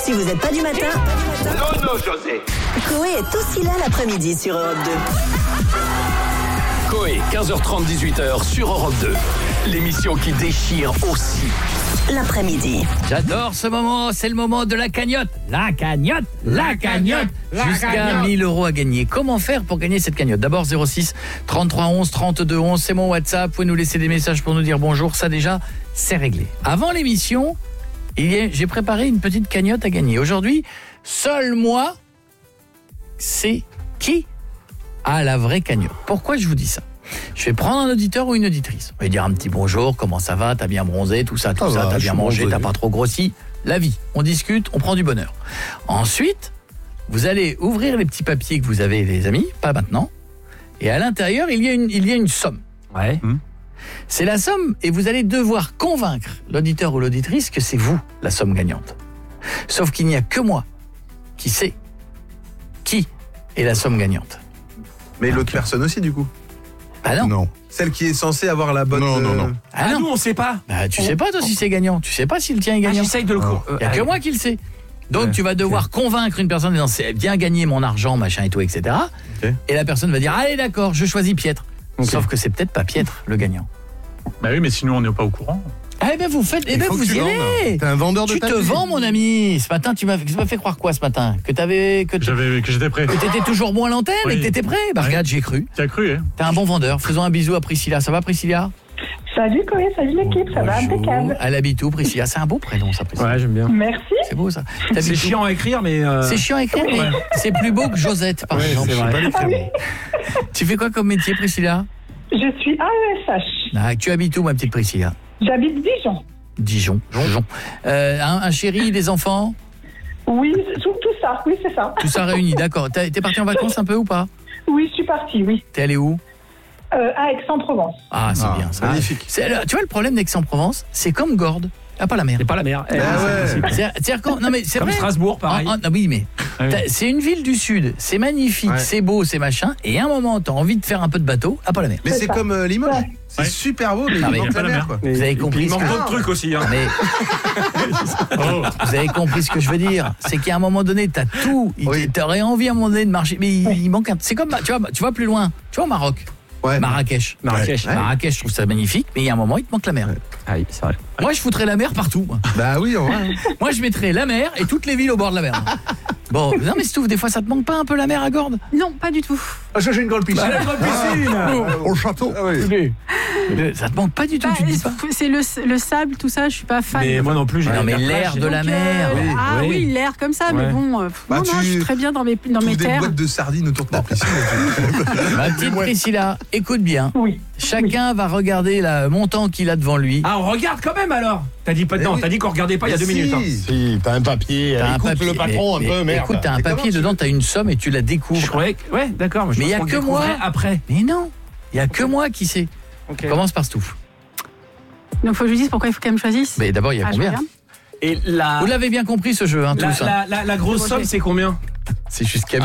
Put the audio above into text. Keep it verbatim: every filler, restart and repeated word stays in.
Si vous n'êtes pas du matin, Non, non, José. Coé est aussi là l'après-midi sur Europe deux. Coé, quinze heures trente, dix-huit heures sur Europe deux. L'émission qui déchire aussi. L'après-midi. J'adore ce moment, c'est le moment de la cagnotte. La cagnotte, la cagnotte. Jusqu'à mille euros à gagner. Comment faire pour gagner cette cagnotte? D'abord zéro six trente-trois onze trente-deux onze, c'est mon WhatsApp. Vous pouvez nous laisser des messages pour nous dire bonjour. Ça déjà, c'est réglé. Avant l'émission, il y a, j'ai préparé une petite cagnotte à gagner. Aujourd'hui, seul moi, c'est qui a la vraie cagnotte. Pourquoi je vous dis ça? Je vais prendre un auditeur ou une auditrice. On va lui dire un petit bonjour, comment ça va, t'as bien bronzé, tout ça, tout Ah ça, bah, t'as je bien suis mangé, bronzé. t'as pas trop grossi. La vie, on discute, on prend du bonheur. Ensuite, vous allez ouvrir les petits papiers que vous avez, les amis, pas maintenant. Et à l'intérieur, il y a une, il y a une somme. Ouais. Mmh. C'est la somme et vous allez devoir convaincre l'auditeur ou l'auditrice que c'est vous la somme gagnante. Sauf qu'il n'y a que moi qui sais qui est la somme gagnante. Mais l'autre personne aussi, du coup. Ah non. Non. Celle qui est censée avoir la bonne... Non, non, euh, non. Ah Ah, non. nous, on sait pas. Bah, tu sais pas toi si c'est gagnant. Tu sais pas si le tien est Ah, gagnant. j'essaye de le Ah. cours. Il n'y a que moi qui le sais. Donc Ouais. tu vas devoir convaincre une personne en disant c'est bien gagné mon argent, machin et tout, et cetera. Ok. Et la personne va dire allez d'accord, je choisis Pietre. Ok. Sauf que c'est peut-être pas Pietre le gagnant. Bah oui, mais sinon on n'est pas au courant. Eh ben vous faites, eh Il ben faut que vous tu y vendes. allez. T'es un vendeur de Tu te tapis. vends mon ami. Ce matin tu m'as, tu m'as fait croire quoi ce matin? Que t'avais, que, t'- J'avais, que j'étais prêt. que t'étais toujours bon à l'antenne et Oui. que t'étais prêt. Bah Ouais. regarde, j'ai cru. Tu as cru, hein? T'es un bon vendeur. Faisons un bisou à Priscilla. Ça va Priscilla? Salut Coé, salut l'équipe, ça va Bonjour. impeccable. Elle habite où Priscilla? C'est un beau prénom ça Priscilla. Ouais, j'aime bien. Merci. C'est beau ça. C'est T'habites où? chiant à écrire, mais. euh, C'est chiant à écrire, mais c'est plus beau que Josette, par Ouais, exemple. c'est vrai. Ah oui, Tu fais quoi comme métier, Priscilla? je suis A E S H. Ah, tu habites où, ma petite Priscilla? J'habite Dijon. Dijon. Dijon. Euh, un, un chéri, des enfants, Oui, tout, tout ça, oui c'est ça. tout ça réuni, d'accord. T'as- T'es parti en vacances un peu ou pas? Oui, je suis partie, oui. T'es allé où? Euh, à Aix-en-Provence. Ah, c'est Ah, bien ça. magnifique. C'est- alors, tu vois, le problème d'Aix-en-Provence, c'est comme Gordes. Ah, pas la mer. C'est pas la mer. Eh, Ah c'est ouais. possible. C'est- C'est-à-dire quand- non mais c'est Comme vrai. Strasbourg, pareil. Ah, ah, oui, mais Ah oui. t'as- c'est une ville du sud. C'est magnifique, Ouais. c'est beau, c'est machin. Et à un moment, t'as envie de faire un peu de bateau. Ah, pas la mer. Mais C'est c'est ça. comme euh, Limoges. Ouais. C'est Ouais. super beau, mais Ah, il mais manque y a la pas la mer, mer. quoi. Vous avez compris Il ce manque que- d'autres trucs aussi. Hein. Mais Oh. vous avez compris ce que je veux dire. C'est qu'à un moment donné, t'as tout. Il- Oui. T'aurais envie à un moment donné de marcher, mais il, il manque un. C'est comme, tu vois, tu vois plus loin. Tu vois au Maroc, Ouais. Marrakech. Marrakech. Ouais. Marrakech, je trouve ça magnifique, mais il y a un moment, il te manque la mer. Ah oui, c'est vrai. Moi, je foutrais la mer partout. Moi, Bah oui, en vrai. Moi, je mettrais la mer et toutes les villes au bord de la mer. Bon, non mais Stouff, des fois, ça te manque pas un peu la mer à Gordes? Non, pas du tout. Ah, j'ai une grande piscine. la grande piscine. Au château. Ah oui. Euh, Ça te manque pas du tout, Bah, tu te dis pas? c'est le, le sable, tout ça, je suis pas fan. Mais moi non plus, j'ai Non, mais la l'air plage. de la Donc, mer. euh, oui, ah oui. oui, l'air comme ça, mais Ouais. bon, euh, Bah, non, non, tu- je suis très bien dans mes, dans mes Tous des terres. boîtes de sardines autour de ta piscine. Ma petite Priscilla, écoute bien. Oui. Chacun va regarder le montant qu'il a devant lui. Ah, on regarde quand même alors. T'as dit pas Mais non, oui. t'as dit qu'on regardait pas il y a deux Mais minutes. hein. si. Si, t'as un papier. T'as un Écoute papier, le patron mais- un peu, mais merde. Écoute, t'as un Mais papier comment tu- dedans, t'as une somme et tu la Je découvres. croyais que... Ouais, d'accord. je Mais il y a pense que qu'on moi. découvrait après. Mais non, il y a que moi qui sais. Ok. Commence par Stouff. Donc, faut que je lui dise pourquoi il faut qu'elle me choisisse. Mais d'abord, il y a Ah, je combien? regarde. Et la, Vous l'avez bien compris ce jeu, hein, la, tous. hein. la, la, la grosse somme, c'est combien? C'est jusqu'à